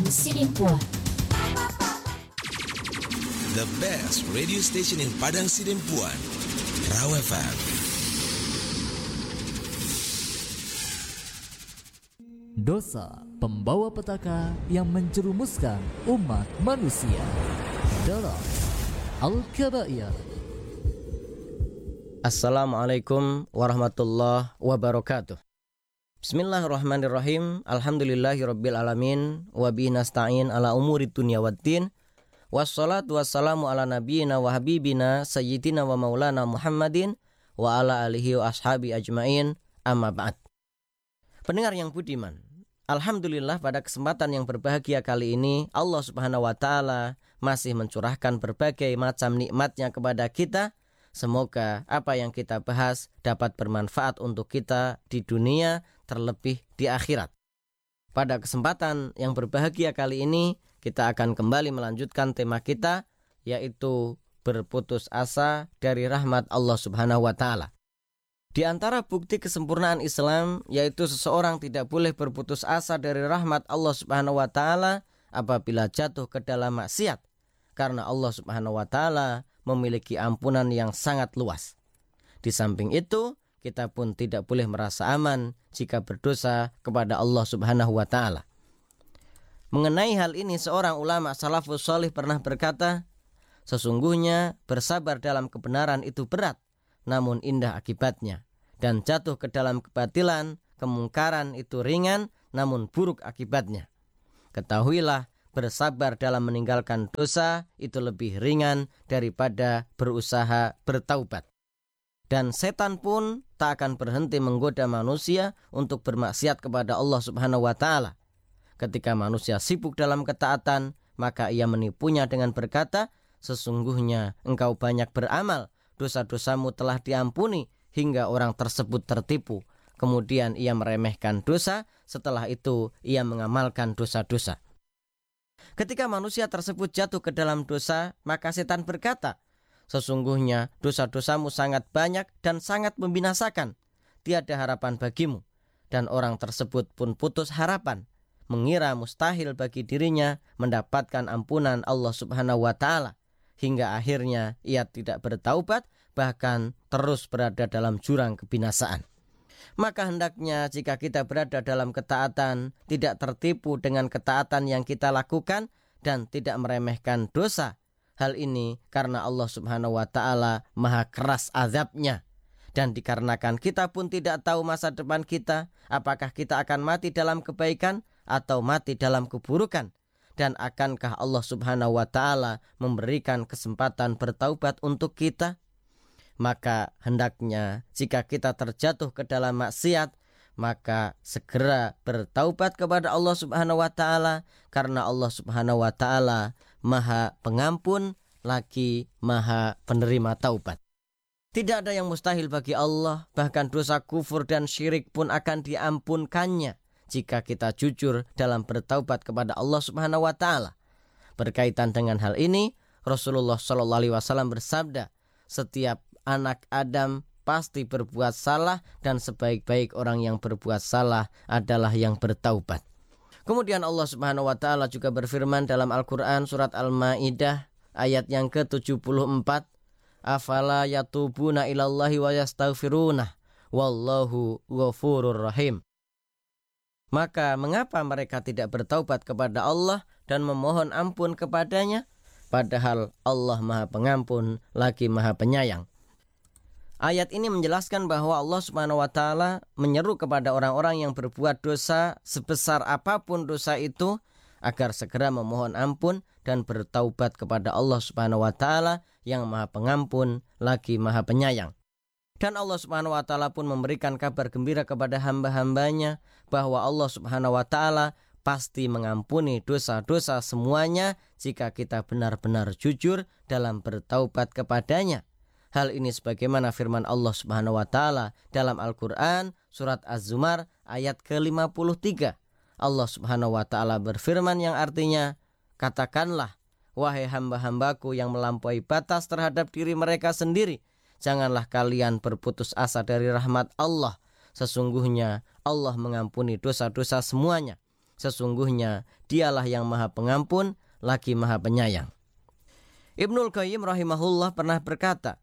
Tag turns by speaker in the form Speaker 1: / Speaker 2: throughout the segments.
Speaker 1: Sidimpuan.
Speaker 2: The best radio station in Padang Sidempuan, Raw FM.
Speaker 3: Dosa, pembawa petaka yang menjerumuskan umat manusia dalam Al-Kabair.
Speaker 4: Assalamualaikum warahmatullahi wabarakatuh. Bismillahirrahmanirrahim. Alhamdulillahirabbil alamin wa bihi nasta'in ala umuri dunya waddin. Wassalatu wassalamu ala nabiyyina wa habibina sayyidina wa maulana Muhammadin wa ala alihi wa ashabi ajmain. Amma ba'd. Pendengar yang budiman, alhamdulillah pada kesempatan yang berbahagia kali ini Allah Subhanahu wa taala masih mencurahkan berbagai macam nikmatnya kepada kita. Semoga apa yang kita bahas dapat bermanfaat untuk kita di dunia, terlebih di akhirat. Pada kesempatan yang berbahagia kali ini, kita akan kembali melanjutkan tema kita, yaitu berputus asa dari rahmat Allah Subhanahu wa ta'ala. Di antara bukti kesempurnaan Islam, yaitu seseorang tidak boleh berputus asa dari rahmat Allah Subhanahu wa ta'ala apabila jatuh ke dalam maksiat, karena Allah Subhanahu wa ta'ala memiliki ampunan yang sangat luas. Di samping itu, kita pun tidak boleh merasa aman jika berdosa kepada Allah Subhanahu wa ta'ala. Mengenai hal ini, seorang ulama salafus shalih pernah berkata, sesungguhnya bersabar dalam kebenaran itu berat, namun indah akibatnya. Dan jatuh ke dalam kebatilan, kemungkaran itu ringan, namun buruk akibatnya. Ketahuilah, bersabar dalam meninggalkan dosa itu lebih ringan daripada berusaha bertaubat. Dan setan pun tak akan berhenti menggoda manusia untuk bermaksiat kepada Allah Subhanahu wa ta'ala. Ketika manusia sibuk dalam ketaatan, maka ia menipunya dengan berkata, sesungguhnya engkau banyak beramal, dosa-dosamu telah diampuni, hingga orang tersebut tertipu. Kemudian ia meremehkan dosa, setelah itu ia mengamalkan dosa-dosa. Ketika manusia tersebut jatuh ke dalam dosa, maka setan berkata, sesungguhnya dosa-dosamu sangat banyak dan sangat membinasakan. Tiada harapan bagimu. Dan orang tersebut pun putus harapan, mengira mustahil bagi dirinya mendapatkan ampunan Allah Subhanahu wa ta'ala. Hingga akhirnya ia tidak bertaubat, bahkan terus berada dalam jurang kebinasaan. Maka hendaknya jika kita berada dalam ketaatan, tidak tertipu dengan ketaatan yang kita lakukan dan tidak meremehkan dosa. Hal ini karena Allah Subhanahu wa ta'ala maha keras azabnya. Dan dikarenakan kita pun tidak tahu masa depan kita, apakah kita akan mati dalam kebaikan atau mati dalam keburukan. Dan akankah Allah Subhanahu wa ta'ala memberikan kesempatan bertaubat untuk kita? Maka hendaknya jika kita terjatuh ke dalam maksiat, maka segera bertaubat kepada Allah Subhanahu wa ta'ala, karena Allah Subhanahu wa ta'ala maha pengampun lagi maha penerima taubat. Tidak ada yang mustahil bagi Allah, bahkan dosa kufur dan syirik pun akan diampunkannya jika kita jujur dalam bertaubat kepada Allah Subhanahu wa ta'ala. Berkaitan dengan hal ini, Rasulullah SAW bersabda, setiap anak Adam pasti berbuat salah dan sebaik-baik orang yang berbuat salah adalah yang bertaubat. Kemudian Allah Subhanahu wa ta'ala juga berfirman dalam Al-Quran surat Al-Ma'idah ayat yang ke-74, afala yatubuna ilallahi wa yastaghfirunah wallahu ghafurur rahim. Maka mengapa mereka tidak bertaubat kepada Allah dan memohon ampun kepadanya, padahal Allah maha pengampun lagi maha penyayang. Ayat ini menjelaskan bahwa Allah Subhanahu wa ta'ala menyeru kepada orang-orang yang berbuat dosa sebesar apapun dosa itu agar segera memohon ampun dan bertaubat kepada Allah Subhanahu wa ta'ala yang maha pengampun lagi maha penyayang. Dan Allah Subhanahu wa ta'ala pun memberikan kabar gembira kepada hamba-hambanya bahwa Allah Subhanahu wa ta'ala pasti mengampuni dosa-dosa semuanya jika kita benar-benar jujur dalam bertaubat kepadanya. Hal ini sebagaimana firman Allah Subhanahu wa ta'ala dalam Al-Quran surat Az-Zumar ayat ke-53. Allah Subhanahu wa ta'ala berfirman yang artinya, katakanlah, wahai hamba-hambaku yang melampaui batas terhadap diri mereka sendiri, janganlah kalian berputus asa dari rahmat Allah. Sesungguhnya Allah mengampuni dosa-dosa semuanya. Sesungguhnya dialah yang maha pengampun lagi maha penyayang. Ibnul Qayyim rahimahullah pernah berkata,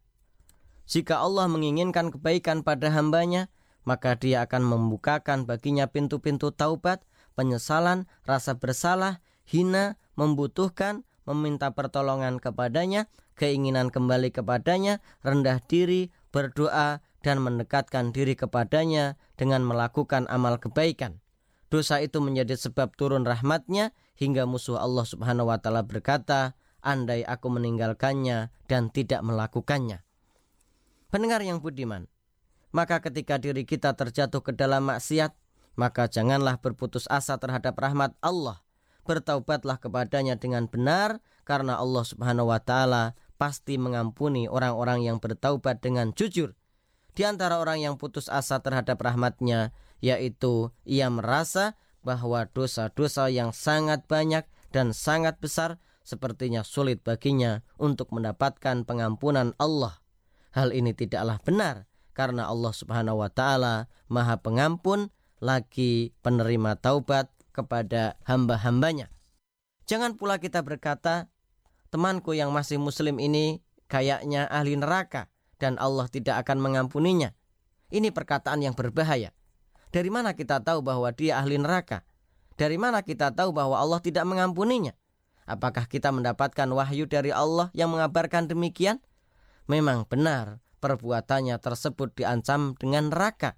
Speaker 4: jika Allah menginginkan kebaikan pada hambanya, maka dia akan membukakan baginya pintu-pintu taubat, penyesalan, rasa bersalah, hina, membutuhkan, meminta pertolongan kepadanya, keinginan kembali kepadanya, rendah diri, berdoa, dan mendekatkan diri kepadanya dengan melakukan amal kebaikan. Dosa itu menjadi sebab turun rahmatnya hingga musuh Allah Subhanahu wa Ta'ala berkata, andai aku meninggalkannya dan tidak melakukannya. Pendengar yang budiman, maka ketika diri kita terjatuh ke dalam maksiat, maka janganlah berputus asa terhadap rahmat Allah. Bertaubatlah kepadanya dengan benar, karena Allah Subhanahu wa Ta'ala pasti mengampuni orang-orang yang bertaubat dengan jujur. Di antara orang yang putus asa terhadap rahmatnya, yaitu ia merasa bahwa dosa-dosa yang sangat banyak dan sangat besar sepertinya sulit baginya untuk mendapatkan pengampunan Allah. Hal ini tidaklah benar, karena Allah Subhanahu wa Ta'ala maha pengampun lagi penerima taubat kepada hamba-hambanya. Jangan pula kita berkata, temanku yang masih muslim ini kayaknya ahli neraka dan Allah tidak akan mengampuninya. Ini perkataan yang berbahaya. Dari mana kita tahu bahwa dia ahli neraka? Dari mana kita tahu bahwa Allah tidak mengampuninya? Apakah kita mendapatkan wahyu dari Allah yang mengabarkan demikian? Memang benar perbuatannya tersebut diancam dengan neraka.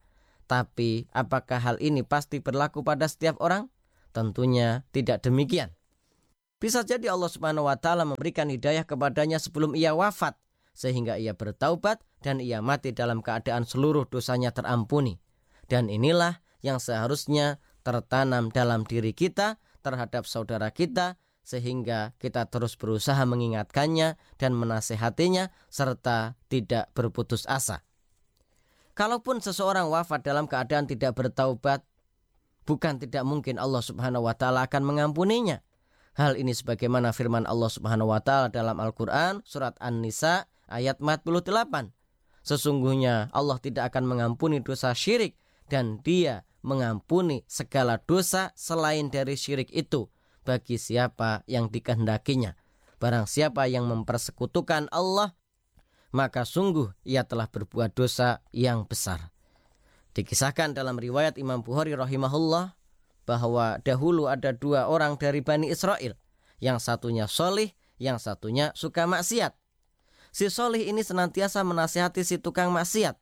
Speaker 4: Tapi apakah hal ini pasti berlaku pada setiap orang? Tentunya tidak demikian. Bisa jadi Allah Subhanahu wa Ta'ala memberikan hidayah kepadanya sebelum ia wafat, sehingga ia bertaubat dan ia mati dalam keadaan seluruh dosanya terampuni. Dan inilah yang seharusnya tertanam dalam diri kita terhadap saudara kita, sehingga kita terus berusaha mengingatkannya dan menasehatinya serta tidak berputus asa. Kalaupun seseorang wafat dalam keadaan tidak bertaubat, bukan tidak mungkin Allah Subhanahu wa Ta'ala akan mengampuninya. Hal ini sebagaimana firman Allah Subhanahu wa Ta'ala dalam Al-Quran surat An-Nisa ayat 48. Sesungguhnya Allah tidak akan mengampuni dosa syirik, dan dia mengampuni segala dosa selain dari syirik itu bagi siapa yang dikehendakinya. Barang siapa yang mempersekutukan Allah, maka sungguh ia telah berbuat dosa yang besar. Dikisahkan dalam riwayat Imam Bukhari rahimahullah bahwa dahulu ada dua orang dari Bani Israel. Yang satunya solih, yang satunya suka maksiat. Si solih ini senantiasa menasihati si tukang maksiat.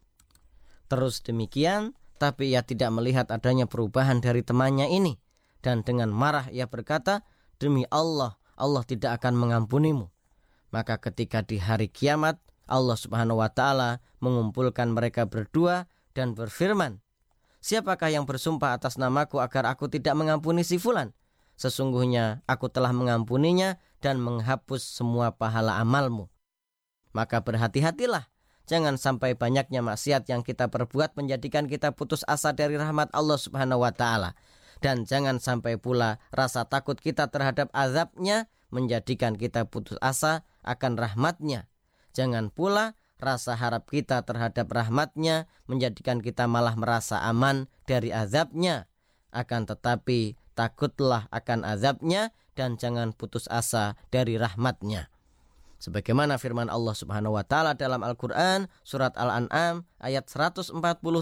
Speaker 4: Terus demikian, tapi ia tidak melihat adanya perubahan dari temannya ini. Dan dengan marah ia berkata, demi Allah, Allah tidak akan mengampunimu. Maka ketika di hari kiamat, Allah Subhanahu wa Ta'ala mengumpulkan mereka berdua dan berfirman, siapakah yang bersumpah atas namaku agar aku tidak mengampuni si fulan? Sesungguhnya aku telah mengampuninya dan menghapus semua pahala amalmu. Maka berhati-hatilah, jangan sampai banyaknya maksiat yang kita perbuat menjadikan kita putus asa dari rahmat Allah Subhanahu wa Ta'ala. Dan jangan sampai pula rasa takut kita terhadap azabnya menjadikan kita putus asa akan rahmatnya. Jangan pula rasa harap kita terhadap rahmatnya menjadikan kita malah merasa aman dari azabnya. Akan tetapi takutlah akan azabnya dan jangan putus asa dari rahmatnya. Sebagaimana firman Allah Subhanahu wa Ta'ala dalam Al-Quran surat Al-An'am ayat 147,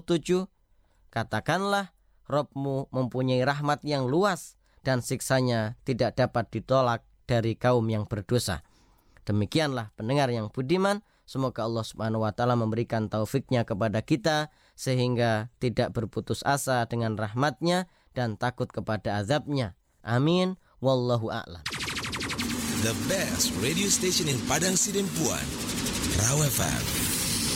Speaker 4: katakanlah, Rabbmu mempunyai rahmat yang luas dan siksanya tidak dapat ditolak dari kaum yang berdosa. Demikianlah pendengar yang budiman, semoga Allah Subhanahu wa Ta'ala memberikan taufiknya kepada kita sehingga tidak berputus asa dengan rahmatnya dan takut kepada azabnya. Amin. Wallahu a'lam.
Speaker 2: The best radio station in Padang Sidempuan, Raw FM.